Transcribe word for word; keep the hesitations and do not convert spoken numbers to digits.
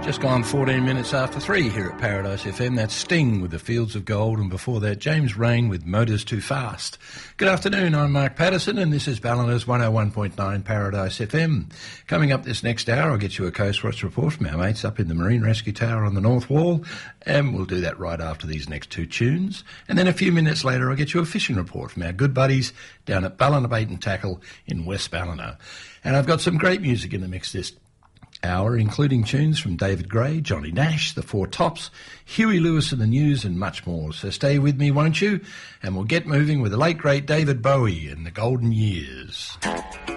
Just gone fourteen minutes after three here at Paradise F M. That's Sting with The Fields of Gold, and before that, James Rain with Motors Too Fast. Good afternoon, I'm Mark Patterson, and this is Balliners one oh one point nine Paradise F M. Coming up this next hour, I'll get you a Coast Watch report from our mates up in the Marine Rescue Tower on the North Wall, and we'll do that right after these next two tunes. And then a few minutes later, I'll get you a fishing report from our good buddies down at Ballina Bait and Tackle in West Ballina. And I've got some great music in the mix this hour, including tunes from David Gray, Johnny Nash, The Four Tops, Huey Lewis and the News, and much more. So stay with me, won't you? And we'll get moving with the late, great David Bowie and the Golden Years.